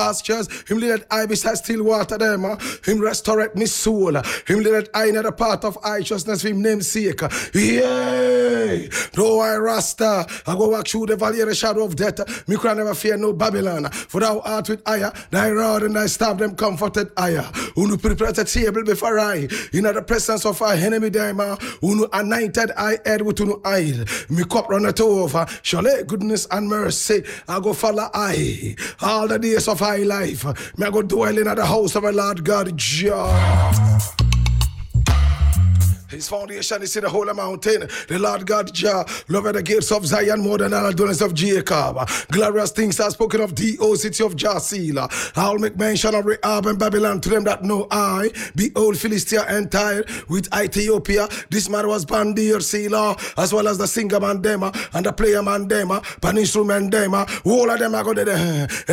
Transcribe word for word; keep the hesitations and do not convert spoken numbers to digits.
pastures. Him lead I beside still water them. Uh. Him restaurate me soul. Him lead I in the path of righteousness for him namesake. Yay! Though I rasta, I go walk through the valley of the shadow of death. Me cry never fear no Babylon. For thou art with ire, thy rod and thy staff them comforted ire. Unu prepared a table before I, in the presence of our enemy them. Unu anointed I head with unu eye. Me cup runneth over. Surely goodness and mercy I go follow I. All the days of my life, me I go dwell in the house of my Lord God Jah. His foundation is in the holy mountain. The Lord God Jah loveth the gates of Zion more than all the dwellings of Jacob. Glorious things are spoken of thee, O city of Jasila. I'll make mention of Rehab and Babylon to them that know I. Behold, Philistia entire with Ethiopia. This man was Bandir Sila, as well as the singer Mandema and the player Mandema, pan instrument Dema. All of them are going to